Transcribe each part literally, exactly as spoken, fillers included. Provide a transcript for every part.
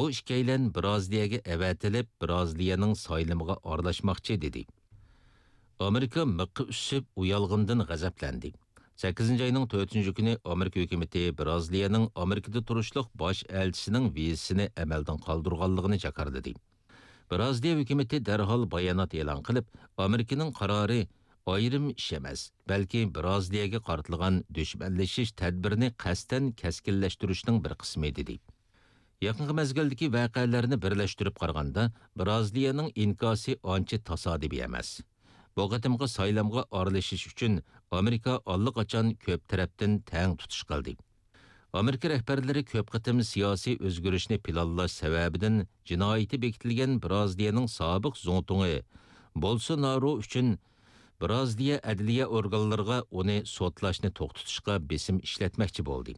Bu ikkilen Braziliyaga avatilib, Braziliyaning saylimiga aralashmoqchi dedi. Amerika miqqi üssüp uyalğından g'azablandi. sakkizinchi ayning to'rtinchi kuni Amerika hukumatı Braziliyaning Amerikada turishliq bosh elchisining vizasini amaldan qoldirganligini jakarladi. Braziliya hukumatı darhol bayonot e'lon qilib, Amerikaning qarori ayrim ish emas, balki Braziliyaga qaratilgan dushmanlashish tadbirini qasdan keskinlashtirishning bir qismi dedi. Yaqinqi mezgildagi voqealarni birlashtirib qaraganda, Braziliyaning inkosi ancha tasodifiy emas. Bu qatimqi saylamga aralashish uchun Amerika allaqachon ko'p tarafdan tang tutish qildi. Amerika rahbarlari ko'p qatim siyosiy o'zgarishni planlash sababidan jinoyati bekitilgan Braziliyaning sobiq zo'ntungi Bolsonaro uchun Braziliya adliya organlariga uni sotlashni to'xtatishga besim ishlatmoqchi bo'ldi.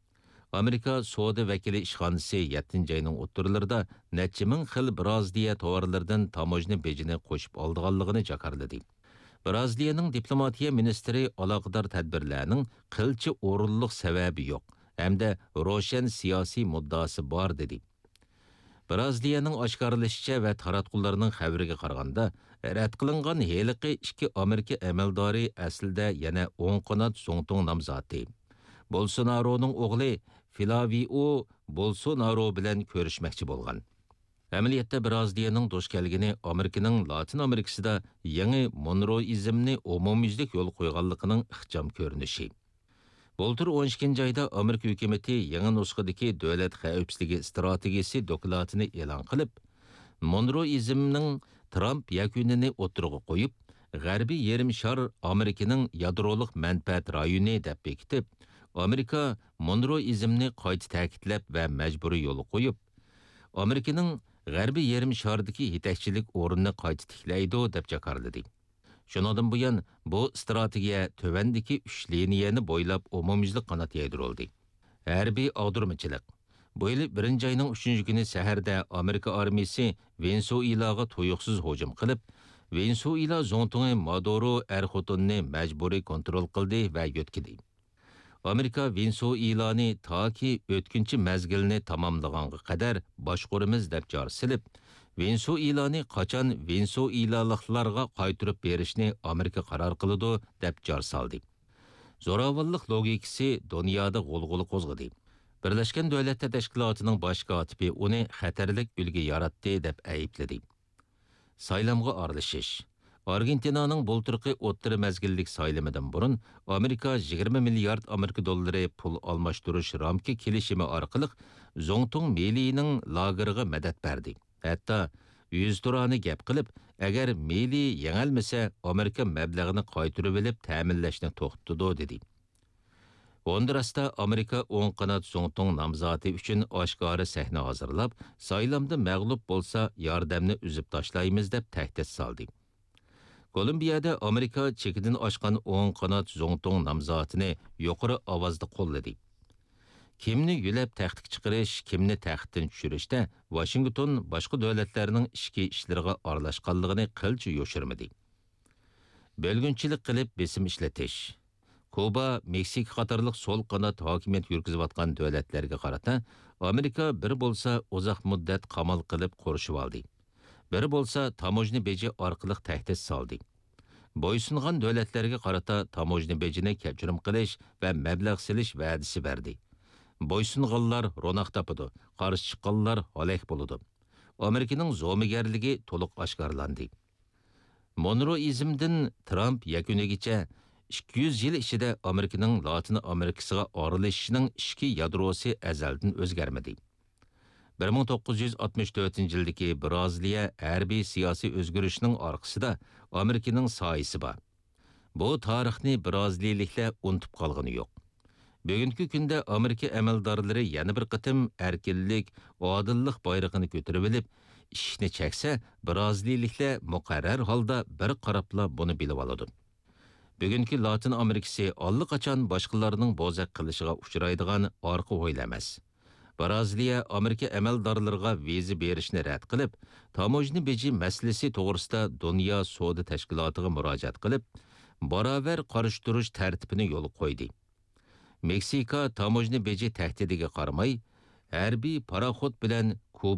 Amerika Soda vakili ishxonasi yettinchi ayning o'ttirlarida necha ming xil Braziliya tovarlaridan tamojni bejini qo'shib oldiganligini jakarladi. Braziliyaning diplomatiya ministri aloqador tadbirlarning qilchi o'rinliq sababi yo'q, hamda ro'shan siyosiy muddaosi bor dedi. Braziliyaning oshkorlashicha va taratqullarining xabariga qaraganda, rad qilingan heliqi ikki Amerika amaldori aslida yana o'ng qanot zo'ngtung nomzodi. Bolsonaro'ning o'g'li Flavio Bolsonaro bilan ko'rishmoqchi bo'lgan. Amaliyotda Braziliyaning duch kelgani Amerikaning Latin Amerikasida yangi Monroeizmni umumyuzlik yo'l qo'yganligining ixcham ko'rinishi. Bo'ltir o'n ikkinchi ayda Amerika hukumatı yangi nusxadagi davlat xavfsizligi strategiyasi dokladini e'lon qilib, Monroeizmning Trump yakunini o'tirg'i qo'yib, G'arbiy yarim shar Amerikaning yadroliq manfaat rayoni deb bekitib, Amerika Monroeizmni qayta ta'kidlab va majburiy yo'l qo'yib, Amerikaning G'arbiy yarim shardagi yetakchilik o'rnini qayta tiklaydi deb jakarladi. Shundan buyon bu strategiya tövandagi uch liniyani bo'ylab umumyuzlik qanot yaydirildi. Harbiy og'dirmachilik. Bu yil birinchi ayning uchinchi kuni saharda Amerika armiyasi Venezuelaga tuyuqsiz hujum qilib, Venezuela zo'ntungi Maduro er-xotinni majburiy kontrol qildi va yo'tkidi. Amerika Venezuelani toki o'tkinchi mazgilni tamomlaganga qadar boshqurimiz deb jar silib, Venezuelani qachon Venezuelaliklarga qaytarib berishni Amerika qaror qiladi deb jar soldi. Zo'ravonlik logikasi dunyoda g'ulg'ula qo'zg'adi. Birlashgan Davlatlar Tashkilotining bosh kotibi uni xatarlik ulgi yaratdi deb aybladi. Saylamga aralashish. Argentinaning bulturqi o'ttiri mazgillik saylamidan burun Amerika yigirma milliard Amerika dollari pul almashtirish ramki kelishimi orqali Zo'ngtung Melining lageriga madad berdi. Hatto yuz turani gap qilib, agar Meli yengilmasa, Amerika mablag'ini qaytarib olib ta'minlashni to'xtatadi dedi. Hondurasda Amerika o'ng qanot Zo'ngtung nomzodi uchun oshkora sahna hozirlab, saylamda mag'lub bo'lsa yordamni uzib tashlaymiz deb tahdid soldi. Kolumbiyada Amerika chekidan oshgan o'ng qanot Zo'ngtung nomzodini yuqori ovozda qo'lladi. Kimni yulab taxtga chiqarish, kimni taxtdan tushirishda Washington boshqa davlatlarning ichki ishlariga aralashganligini qilchi yo'shirmadi. Bölgünchilik qilib besim ishlatish. Kuba, Meksika qatorliq so'l qanot hokimiyat yurgizayotgan davlatlarga qarata Amerika bir bo'lsa uzoq muddat qamal qilib qo'rishib oldi. Biri bo'lsa tamojni beji orqali tahdid soldi. Bo'ysungan davlatlarga qarata tamojni bejini kechirim qilish va mablag' silish va'dasi berdi. Bo'ysunganlar ro'naq topadi, qarshi chiqqanlar halak bo'ladi. Amerikaning zo'migarligi to'liq oshkorlandi. Monroeizmdan Trump yakunigacha ikki yuz yil ichida Amerikaning Latin Amerikasiga aralashishining ishki yadrosi azaldan o'zgarmadi. bir ming to'qqiz yuz oltmish to'rtinchi yildagi Braziliya harbiy siyosiy o'zgarishning orqasida Amerikaning soyasi bor. Bu tarixni braziliyaliklar unutib qolgani yo'q. Bugungi kunda Amerika amaldorlari yana bir qatim erkinlik, odillik bayrog'ini ko'tarib olib, ishni cheksa, braziliyaliklar muqarrar holda bir qarabla buni bilib oladi. Bugungi Latin Amerikasi allaqachon boshqalarning bo'zaq qilishiga uchraydigan orqa o'yla emas. Braziliya Amerika amaldorlariga viza berishni rad qilib, tamojni beji masalasi to'g'risida Dunyo savdo tashkilotiga murojaat qilib, barobar qarshi turish tartibini yo'l qo'ydi. Meksika tamojni beji tahdidiga qaramay, harbiy paraxod bilan Kuba